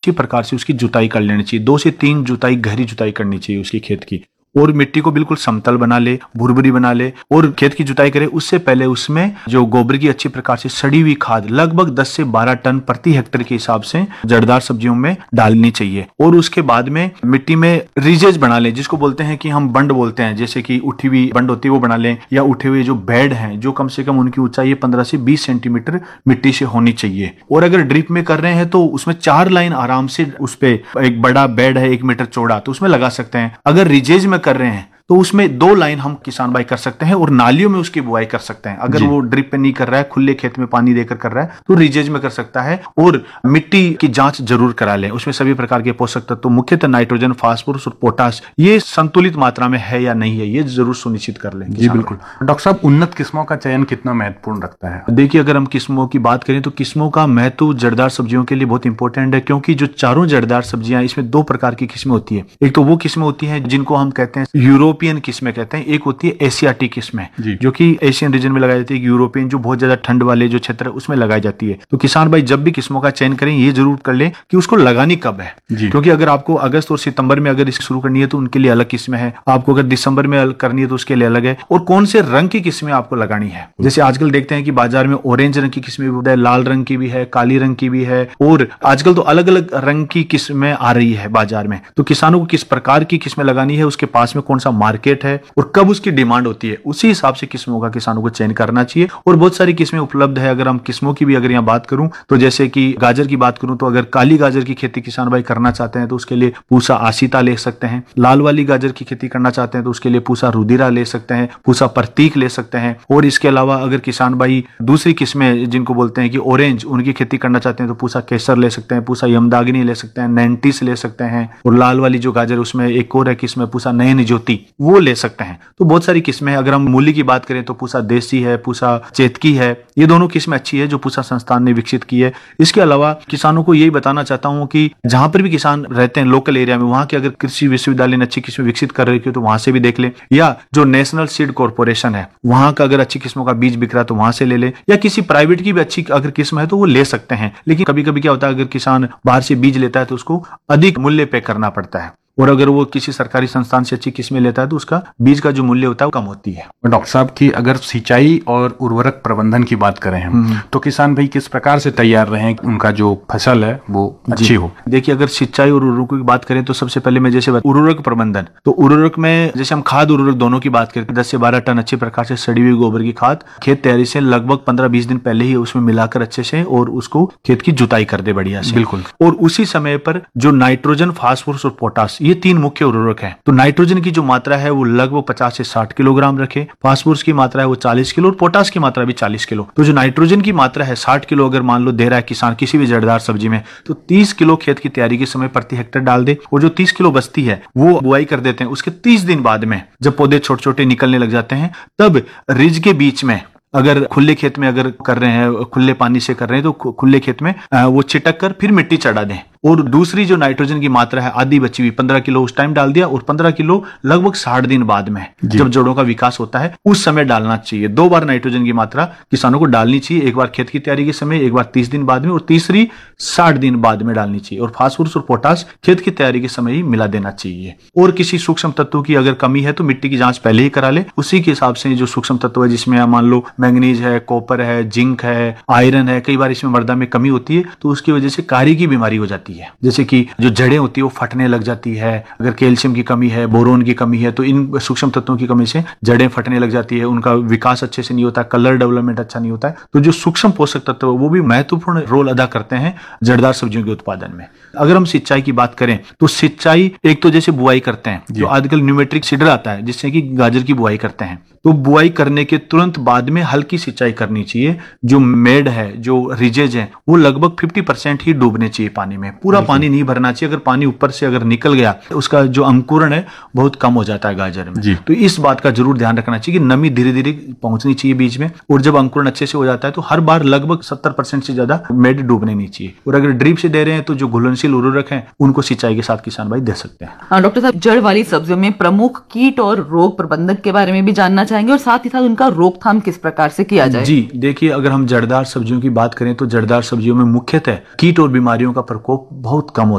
अच्छी प्रकार से उसकी जुताई कर लेनी चाहिए। 2 से 3 जुताई, गहरी जुताई करनी चाहिए उसकी खेत की, और मिट्टी को बिल्कुल समतल बना ले, भुरभुरी बना ले, और खेत की जुताई करे। उससे पहले उसमें जो गोबर की अच्छी प्रकार से सड़ी हुई खाद लगभग 10 से 12 टन प्रति हेक्टेयर के हिसाब से जड़दार सब्जियों में डालनी चाहिए। और उसके बाद में मिट्टी में रिजेज बना ले, जिसको बोलते हैं कि हम बंड बोलते हैं, जैसे कि उठी हुई बंड होती है वो बना लें, या उठे हुए जो बेड हैं जो कम से कम उनकी ऊंचाई 15 से 20 सेंटीमीटर मिट्टी से होनी चाहिए। और अगर ड्रिप में कर रहे हैं तो उसमें 4 लाइन आराम से, उस पे एक बड़ा बेड है 1 मीटर चौड़ा, तो उसमें लगा सकते हैं। अगर रिजेज में कर रहे हैं तो उसमें 2 लाइन हम किसान भाई कर सकते हैं, और नालियों में उसकी बुआई कर सकते हैं। अगर वो ड्रिप पे नहीं कर रहा है, खुले खेत में पानी देकर कर रहा है, तो रिजेज में कर सकता है। और मिट्टी की जांच जरूर करा लें, उसमें सभी प्रकार के पोषक तत्व, मुख्यतः नाइट्रोजन, फास्फोरस और पोटाश, ये संतुलित मात्रा में है या नहीं है, ये जरूर सुनिश्चित कर लें। जी बिल्कुल। डॉक्टर साहब, उन्नत किस्मों का चयन कितना महत्वपूर्ण रखता है? देखिए, अगर हम किस्मों की बात करें तो किस्मों का महत्व जड़दार सब्जियों के लिए बहुत इंपॉर्टेंट है, क्योंकि जो चारों जड़दार सब्जियां, इसमें 2 प्रकार की किस्में होती है। एक तो वो किस्में होती हैं जिनको हम कहते हैं यूरोपियन किस्में कहते हैं, एक होती है एशियाटिक किस्में, जो कि एशियन रीजन में लगाई जाती है। यूरोपियन जो बहुत ज्यादा ठंड वाले जो क्षेत्र है उसमें लगाई जाती है। तो किसान भाई जब भी किस्मों का चयन करें, ये जरूर कर लें कि उसको लगानी कब है, क्योंकि अगर आपको अगस्त और सितंबर में अगर इसकी शुरू करनी है तो उनके लिए अलग किस्में हैं, आपको अगर दिसंबर में करनी है तो उसके लिए अलग है, और कौन से रंग की किस्में आपको लगानी है। जैसे आजकल देखते हैं कि बाजार में ऑरेंज रंग की किस्में भी है, लाल रंग की भी है, काली रंग की भी है, और आजकल तो अलग अलग रंग की किस्में आ रही है बाजार में। तो किसानों को किस प्रकार की किस्में लगानी है, उसके पास में कौन सा मार्केट है और कब उसकी डिमांड होती है, उसी हिसाब से किस्मों का किसानों को चयन करना चाहिए। और बहुत सारी किस्में उपलब्ध है। अगर हम किस्मों की भी अगर यहाँ बात करूं तो जैसे कि गाजर की बात करूं तो अगर काली गाजर की खेती किसान भाई करना चाहते हैं तो उसके लिए पूसा आशिता ले सकते हैं। लाल वाली गाजर की खेती करना चाहते हैं तो उसके लिए पूसा रुधिरा ले सकते हैं, पूसा प्रतीक ले सकते हैं। और इसके अलावा अगर किसान भाई दूसरी किस्में जिनको बोलते हैं कि ऑरेंज, उनकी खेती करना चाहते हैं तो पूसा केसर ले सकते हैं, पूसा यमदाग्नि ले सकते हैं, 90 ले सकते हैं। और लाल वाली जो गाजर उसमें एक और है किस्म, पूसा नयन ज्योति, वो ले सकते हैं। तो बहुत सारी किस्में। अगर हम मूली की बात करें तो पूसा देसी है, पूसा चेतकी है, ये दोनों किस्में अच्छी है जो पूसा संस्थान ने विकसित की है। इसके अलावा किसानों को यही बताना चाहता हूं कि जहां पर भी किसान रहते हैं लोकल एरिया में, वहां के अगर कृषि विश्वविद्यालय ने अच्छी किस्में विकसित कर रही है तो वहां से भी देख ले, या जो नेशनल सीड कॉर्पोरेशन है वहां का अगर अच्छी किस्मों का बीज बिक रहा है तो वहां से ले ले, या किसी प्राइवेट की भी अच्छी अगर किस्म है तो वो ले सकते हैं। लेकिन कभी कभी क्या होता है, अगर किसान बाहर से बीज लेता है तो उसको अधिक मूल्य पे करना पड़ता है, और अगर वो किसी सरकारी संस्थान से अच्छी किस्में लेता है तो उसका बीज का जो मूल्य होता है वो कम होती है। डॉक्टर साहब की अगर सिंचाई और उर्वरक प्रबंधन की बात करें हम, तो किसान भाई किस प्रकार से तैयार रहें उनका जो फसल है वो अच्छी हो? देखिए, अगर सिंचाई और उर्वरक की बात करें तो सबसे पहले मैं जैसे उर्वरक प्रबंधन, तो उर्वरक में जैसे हम खाद उर्वरक दोनों की बात करें, 10 से 12 टन अच्छी प्रकार से सड़ी हुई गोबर की खाद खेत तैयारी से लगभग 15-20 दिन पहले ही उसमें मिलाकर अच्छे से, और उसको खेत की जुताई कर दे बढ़िया से। बिल्कुल। और उसी समय पर जो नाइट्रोजन, फास्फोरस और पोटाश, ये 3 मुख्य उर्वरक है। तो नाइट्रोजन की जो मात्रा है वो लगभग 50 से 60 किलोग्राम रखे, फास्फोरस की मात्रा है वो 40 किलो, और पोटाश की मात्रा भी 40 किलो। तो जो नाइट्रोजन की मात्रा है 60 किलो अगर मान लो दे रहा है किसान किसी भी जड़दार सब्जी में, तो 30 किलो खेत की तैयारी के समय प्रति हेक्टेयर डाल दे, और जो 30 किलो बचती है वो बुआई कर देते हैं। उसके 30 दिन बाद में जब पौधे छोटे छोटे निकलने लग जाते हैं, तब रिज के बीच में, अगर खुले खेत में अगर कर रहे हैं, खुले पानी से कर रहे हैं, तो खुले खेत में वो छिटक कर फिर मिट्टी चढ़ा दें। और दूसरी जो नाइट्रोजन की मात्रा है आधी बची हुई 15 किलो उस टाइम डाल दिया, और 15 किलो लगभग 60 दिन बाद में जब जड़ों का विकास होता है उस समय डालना चाहिए। 2 बार नाइट्रोजन की मात्रा किसानों को डालनी चाहिए, एक बार खेत की तैयारी के समय, एक बार 30 दिन बाद में, और तीसरी 60 दिन बाद में डालनी चाहिए। और फास्फोरस और पोटाश खेत की तैयारी के समय ही मिला देना चाहिए। और किसी सूक्ष्म तत्वों की अगर कमी है तो मिट्टी की जांच पहले ही करा ले, उसी के हिसाब से जो सूक्ष्म तत्व है जिसमें मान लो मैंगनीज है, कॉपर है, जिंक है, आयरन है, कई बार इसमें मृदा में कमी होती है तो उसकी वजह से कारी की बीमारी हो जाती है। जैसे कि जो जड़ें होती है वो फटने लग जाती है, अगर कैल्शियम की कमी है, बोरोन की कमी है, तो इन सूक्ष्म तत्वों की कमी से जड़ें फटने लग जाती है, उनका विकास अच्छे से नहीं होता, कलर डेवलपमेंट अच्छा नहीं होता है। तो जो सूक्ष्म पोषक तत्व वो भी महत्वपूर्ण रोल अदा करते हैं जड़दार सब्जियों के उत्पादन में। अगर हम सिंचाई की बात करें तो सिंचाई एक तो जैसे बुआई करते हैं, जो आजकल न्यूमेट्रिक सीडर आता है जिससे कि गाजर की बुआई करते हैं, तो बुआई करने के तुरंत बाद में हल्की सिंचाई करनी चाहिए। जो मेड है, जो रिजेज है, वो लगभग 50% ही डूबने चाहिए पानी में, पूरा पानी नहीं भरना चाहिए। अगर पानी ऊपर से अगर निकल गया उसका जो अंकुरण है बहुत कम हो जाता है गाजर में। तो इस बात का जरूर ध्यान रखना चाहिए कि नमी धीरे धीरे पहुंचनी चाहिए बीज में, और जब अंकुरण अच्छे से हो जाता है तो हर बार लगभग 70% से ज्यादा मेड डूबने नहीं चाहिए। और अगर ड्रिप से दे रहे हैं तो जो घुलनशील उर्वरक हैं उनको सिंचाई के साथ किसान भाई दे सकते हैं। डॉक्टर साहब, जड़ वाली सब्जियों में प्रमुख कीट और रोग प्रबंधन के बारे में भी जानना चाहेंगे, और साथ ही साथ उनका रोकथाम किस प्रकार से किया जाए? जी देखिए, अगर हम जड़दार सब्जियों की बात करें तो जड़दार सब्जियों में मुख्यतः कीट और बीमारियों का प्रकोप बहुत कम होता है।